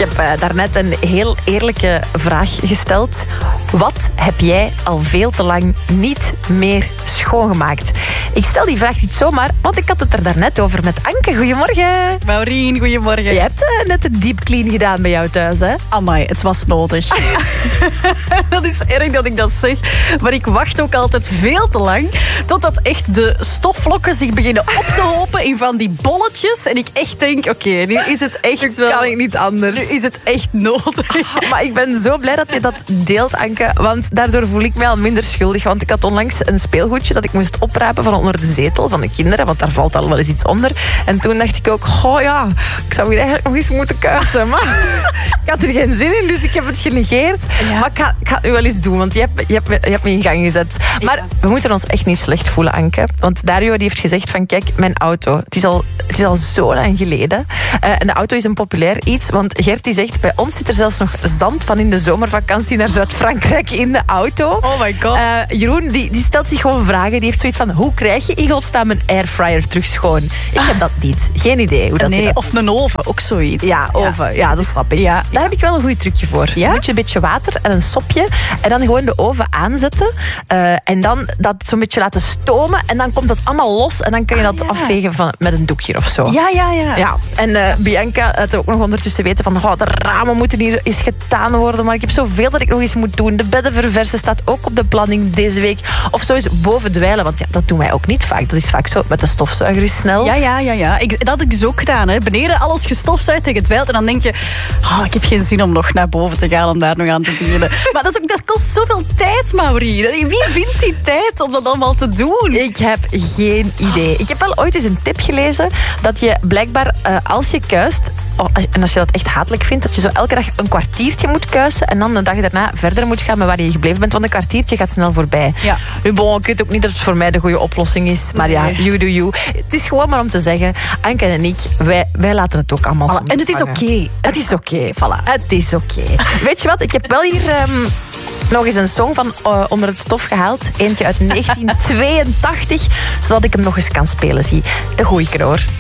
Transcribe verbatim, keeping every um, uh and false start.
heb uh, daarnet een heel eerlijke vraag gesteld. Wat heb jij al veel te lang niet meer schoongemaakt? Ik stel die vraag niet zomaar, want ik had het er daarnet over met Anke. Goedemorgen. Maureen, goedemorgen. Je hebt uh, net een deep clean gedaan bij jou thuis, hè? Amai, het was nodig. Dat is erg dat ik dat zeg. Maar ik wacht ook altijd veel te lang totdat echt de stofvlokken zich beginnen op te hopen in van die bolletjes. En ik echt denk, oké, okay, nu is het echt nu wel... kan ik niet anders. Nu is het echt nodig. Oh, maar ik ben zo blij dat je dat deelt, Anke. Want daardoor voel ik mij al minder schuldig. Want ik had onlangs een speelgoedje dat ik moest oprapen van onder de zetel van de kinderen. Want daar valt al wel eens iets onder. En toen dacht ik ook, goh ja, ik zou hier eigenlijk nog eens moeten kuisen. Maar ik had er geen zin in, dus ik heb het genegeerd. Ja. Maar ik ga, ik ga het nu wel eens doen, want je hebt, je hebt, me, je hebt me in gang gezet. Maar ja. we moeten ons echt niet slecht voelen, Anke. Want Dario die heeft gezegd van, kijk, mijn auto. Het is al, het is al zo lang geleden. Uh, en de auto is een populair iets. Want Gert die zegt, bij ons zit er zelfs nog zand van in de zomervakantie naar Zuid-Frankrijk in de auto. Oh my god. Uh, Jeroen, die, die stelt zich gewoon vragen. Die heeft zoiets van, hoe krijg je in godsnaam een airfryer terug schoon? Ik heb dat niet. Geen idee hoe dat nee, dat of een oven, ook zoiets. Ja, oven. Ja, ja dat snap ik. Ja. Daar heb ik wel een goed trucje voor. Ja? Moet je een beetje water en een sopje en dan gewoon de oven aanzetten. Uh, en dan dat zo'n beetje laten stomen en dan komt dat allemaal los en dan kun je dat ah, ja. afvegen van, met een doekje of zo. Ja, ja, ja. ja. En uh, Bianca had er ook nog ondertussen weten van, oh, de ramen moeten hier eens gedaan worden, maar ik heb zoveel dat ik nog eens moet doen. De bedden verversen staat ook op de planning deze week. Of zo eens boven dweilen, want ja, dat doen wij ook niet vaak. Dat is vaak zo met de stofzuiger is snel. Ja, ja, ja. ja. Ik, dat had ik dus ook gedaan. Hè. Beneden alles gestofzuigd en gedwijld. En dan denk je, oh, ik heb geen zin om nog naar boven te gaan om daar nog aan te beginnen. Maar dat, is ook, dat kost zoveel tijd, Maureen. Wie vindt die tijd om dat allemaal te doen? Ik heb geen idee. Ik heb wel ooit eens een tip gelezen dat je blijkbaar uh, als je kuist, oh, en als je dat echt hatelijk vindt, dat je zo elke dag een kwartiertje moet kuisen en dan de dag daarna verder moet gaan met waar je gebleven bent, want een kwartiertje gaat snel voorbij. Ja. Nu, bon, ik weet ook niet dat het voor mij de goede oplossing is, maar nee. ja, you do you. Het is gewoon maar om te zeggen, Anke en ik, wij, wij laten het ook allemaal voilà. En het is oké. Okay. Het is oké, okay. Voilà. Het is oké. Okay. Weet je wat, ik heb wel hier... Um, nog eens een song van uh, onder het stof gehaald. Eentje uit negentien tweeëntachtig, zodat ik hem nog eens kan spelen. Zie, de goeie hoor.